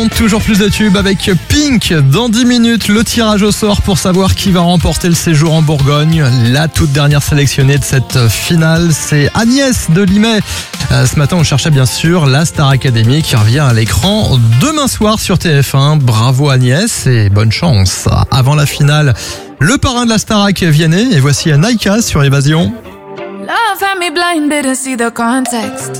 Toujours plus de tubes avec Pink. Dans 10 minutes, le tirage au sort pour savoir qui va remporter le séjour en Bourgogne. La toute dernière sélectionnée de cette finale, c'est Agnès de Limay. Ce matin, on cherchait bien sûr la Star Academy qui revient à l'écran demain soir sur TF1. Bravo Agnès et bonne chance. Avant la finale, le parrain de la Starac Vianney et voici Naika sur Évasion. Love had me blinded to see the context.